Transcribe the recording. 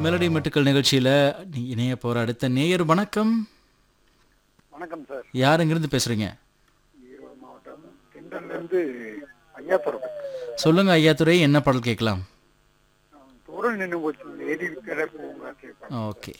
Melody மெட்டுக்கள் நிகழ்ச்சியில இணைய போற அடுத்த நேயர் வணக்கம். வணக்கம் சார். யார் எங்கிருந்து பேசுறீங்க? ஈரோடு மாவட்டம் திண்டல்லேருந்து ஐயாத்துறை. சொல்லுங்க ஐயாத்துரை, என்ன பாடல் கேட்கலாம்? தூரம் நின்று போச்சு எழுதி இருக்கிற பூங்கா கேட்பேன். ஓகே.